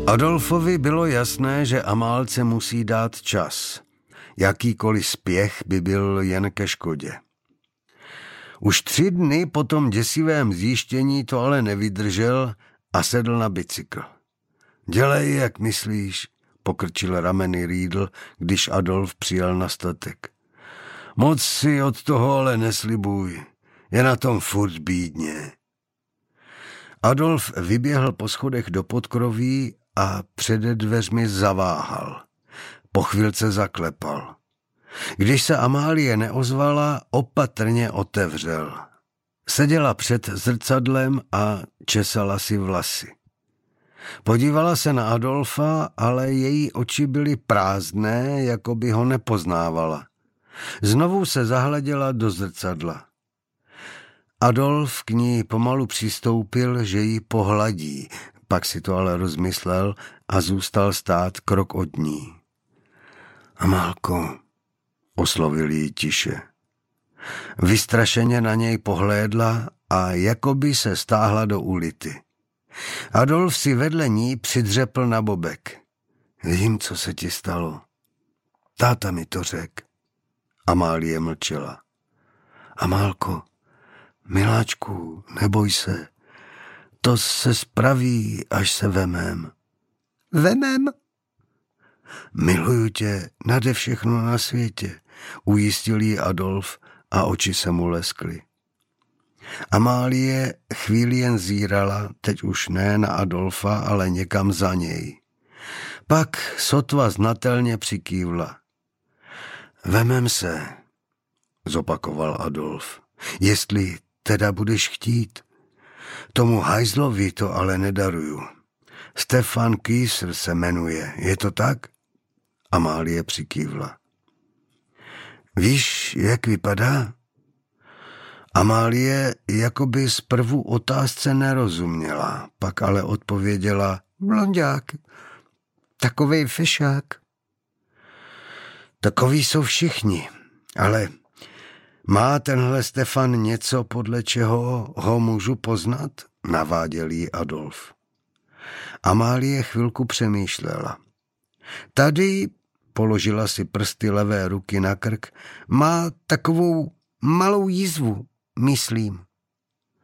Adolfovi bylo jasné, že Amálce musí dát čas. Jakýkoliv spěch by byl jen ke škodě. Už 3 dny po tom děsivém zjištění to ale nevydržel a sedl na bicykl. Dělej, jak myslíš, pokrčil rameny Riedl, když Adolf přijel na statek. Moc si od toho ale neslibuj, je na tom furt bídně. Adolf vyběhl po schodech do podkroví a před dveřmi zaváhal. Po chvilce zaklepal. Když se Amálie neozvala, opatrně otevřel. Seděla před zrcadlem a česala si vlasy. Podívala se na Adolfa, ale její oči byly prázdné, jako by ho nepoznávala. Znovu se zahleděla do zrcadla. Adolf k ní pomalu přistoupil, že ji pohladí, pak si to ale rozmyslel a zůstal stát krok od ní. Amálko, oslovil ji tiše. Vystrašeně na něj pohlédla a jakoby se stáhla do ulity. Adolf si vedle ní přidřepl na bobek. Vím, co se ti stalo. Táta mi to řekl. Amálie mlčela. Amálko, miláčku, neboj se. To se spraví, až se vemem. Vemem? Miluju tě nade všechno na světě, ujistil jí Adolf a oči se mu leskly. Amálie chvíli jen zírala, teď už ne na Adolfa, ale někam za něj. Pak sotva znatelně přikývla. Vemem se, zopakoval Adolf, jestli teda budeš chtít. Tomu hajzlovi to ale nedaruju. Stefan Kýsr se jmenuje, je to tak? Amálie přikývla. Víš, jak vypadá? Amálie jakoby zprvu otázce nerozuměla, pak ale odpověděla blonďák, takovej fešák. Takoví jsou všichni, ale má tenhle Stefan něco, podle čeho ho můžu poznat? Naváděl jí Adolf. Amálie chvilku přemýšlela. Tady, položila si prsty levé ruky na krk, má takovou malou jizvu, myslím.